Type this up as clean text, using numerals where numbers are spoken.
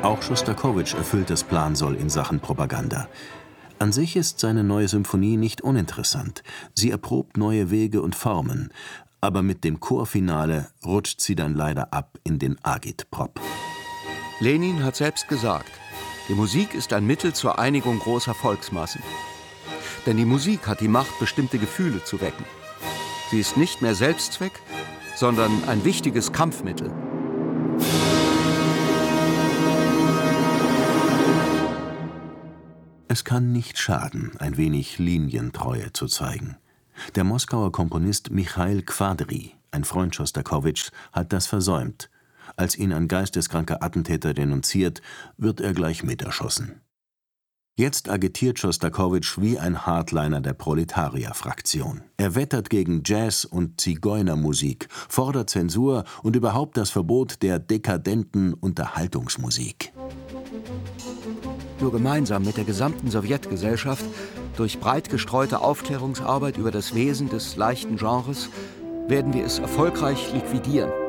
Auch Schostakowitsch erfüllt das Plansoll in Sachen Propaganda. An sich ist seine neue Symphonie nicht uninteressant. Sie erprobt neue Wege und Formen. Aber mit dem Chorfinale rutscht sie dann leider ab in den Agitprop. Lenin hat selbst gesagt, die Musik ist ein Mittel zur Einigung großer Volksmassen. Denn die Musik hat die Macht, bestimmte Gefühle zu wecken. Sie ist nicht mehr Selbstzweck, sondern ein wichtiges Kampfmittel. Es kann nicht schaden, ein wenig Linientreue zu zeigen. Der Moskauer Komponist Michail Qvadry, ein Freund Schostakowitschs, hat das versäumt. Als ihn ein geisteskranker Attentäter denunziert, wird er gleich miterschossen. Jetzt agitiert Schostakowitsch wie ein Hardliner der Proletarier-Fraktion. Er wettert gegen Jazz- und Zigeunermusik, fordert Zensur und überhaupt das Verbot der dekadenten Unterhaltungsmusik. Nur gemeinsam mit der gesamten Sowjetgesellschaft, durch breit gestreute Aufklärungsarbeit über das Wesen des leichten Genres, werden wir es erfolgreich liquidieren.